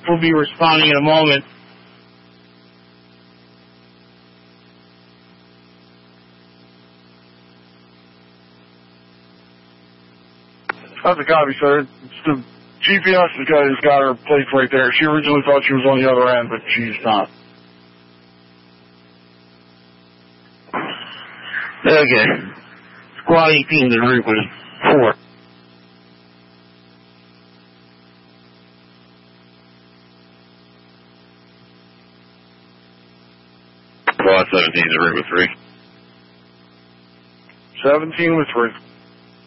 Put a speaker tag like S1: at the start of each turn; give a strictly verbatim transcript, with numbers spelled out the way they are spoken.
S1: will be responding in a moment.
S2: That's a copy, sir. It's the G P S has got, has got her plates right there. She originally thought she was on the other end, but she's not.
S1: Okay. Squad eighteen, the route was four.
S3: Squad seventeen, the route was three.
S2: seventeen with three.